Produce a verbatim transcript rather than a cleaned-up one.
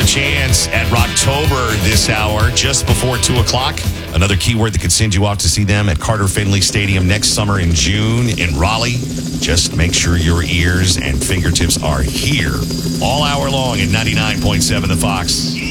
a chance at Rocktober this hour, just before two o'clock. Another keyword that could send you off to see them at Carter Finley Stadium next summer in June in Raleigh. Just make sure your ears and fingertips are here all hour long at ninety-nine point seven The Fox.